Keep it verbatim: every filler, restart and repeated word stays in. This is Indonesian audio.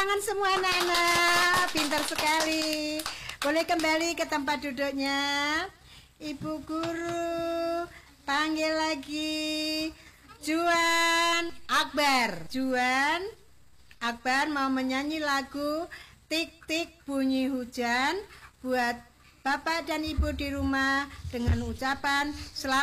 tangan semua anak-anak. Pintar sekali. Boleh kembali ke tempat duduknya. Ibu guru panggil lagi Juan Akbar. Juan Akbar mau menyanyi lagu Tik Tik Bunyi Hujan buat Bapak dan Ibu di rumah dengan ucapan selamat